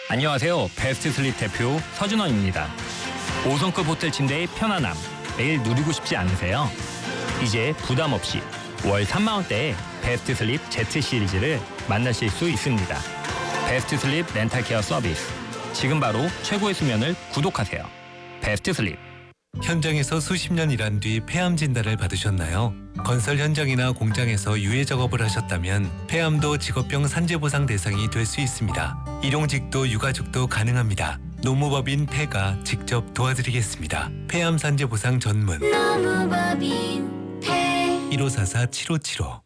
안녕하세요. 베스트 슬립 대표 서준원입니다. 5성급 호텔 침대의 편안함, 매일 누리고 싶지 않으세요? 이제 부담 없이 월 3만 원대에 베스트 슬립 Z 시리즈를 만나실 수 있습니다. 베스트 슬립 렌탈 케어 서비스. 지금 바로 최고의 수면을 구독하세요. 베스트 슬립. 현장에서 수십 년 일한 뒤 폐암 진단을 받으셨나요? 건설 현장이나 공장에서 유해 작업을 하셨다면 폐암도 직업병 산재보상 대상이 될 수 있습니다. 일용직도 유가족도 가능합니다. 노무법인 폐가 직접 도와드리겠습니다. 폐암 산재보상 전문 노무법인 폐 1544-7575.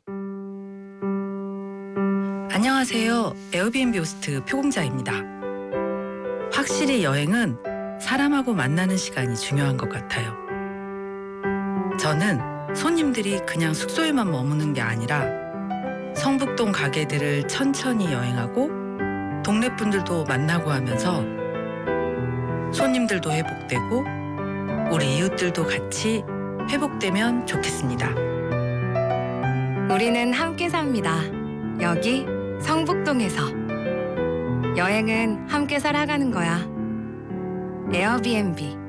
안녕하세요. 에어비앤비 호스트 표공자입니다. 확실히 여행은 사람하고 만나는 시간이 중요한 것 같아요. 저는 손님들이 그냥 숙소에만 머무는 게 아니라 성북동 가게들을 천천히 여행하고 동네 분들도 만나고 하면서 손님들도 회복되고 우리 이웃들도 같이 회복되면 좋겠습니다. 우리는 함께 삽니다. 여기 성북동에서. 여행은 함께 살아가는 거야. 에어비앤비.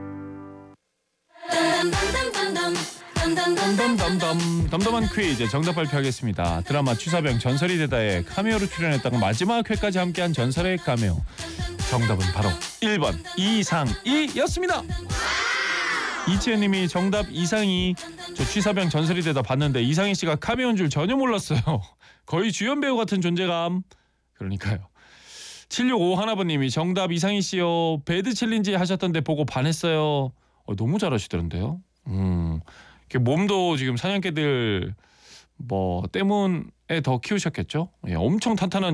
덤덤한 퀴즈 정답 발표하겠습니다. 드라마 취사병 전설이 되다에 카메오로 출연했다가 마지막 회까지 함께한 전설의 카메오. 정답은 바로 1번 이상이였습니다. 이치현님이 정답 이상이. 저 취사병 전설이 되다 봤는데 이상희 씨가 카메오인 줄 전혀 몰랐어요. 거의 주연 배우 같은 존재감. 그러니까요. 765 하나번님이 정답 이상희 씨요. 배드 챌린지 하셨던데 보고 반했어요. 너무 잘하시더란데요. 몸도 지금 사냥개들 때문에 더 키우셨겠죠. 예, 엄청 탄탄한